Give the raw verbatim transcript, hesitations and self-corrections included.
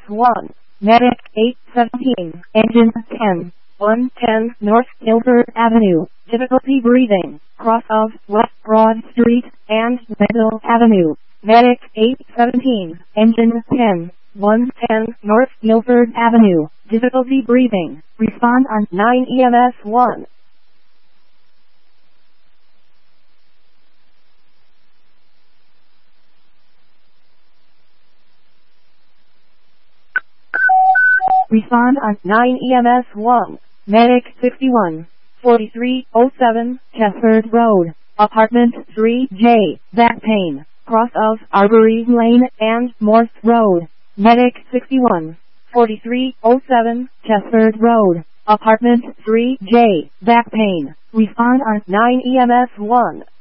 one. Medic eight seventeen. Engine ten. one ten North Ilford Avenue. Difficulty breathing. Cross of West Broad Street and Middle Avenue. Medic eight seventeen. Engine ten. one ten North Ilford Avenue. Difficulty breathing. Respond on nine E M S one. Respond on nine E M S one. Medic sixty-one. forty-three oh seven Chesford Road. Apartment three J. Back pain. Cross of Arbory Lane and Morse Road. Medic sixty-one. forty-three oh seven Chesford Road. Apartment three J. Back pain. Respond on nine E M S one.